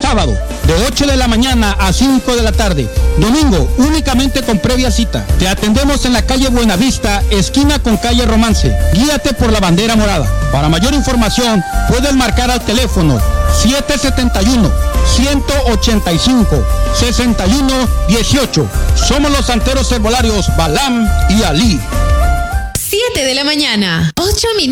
Sábado, de 8 de la mañana a 5 de la tarde. Domingo, únicamente con previa cita. Te atendemos en la calle Buenavista, esquina con calle Romance. Guíate por la bandera morada. Para mayor información, puedes marcar al teléfono 771-185-6118. Somos los santeros herbolarios Balam y Ali. 7 de la mañana, 8 minutos.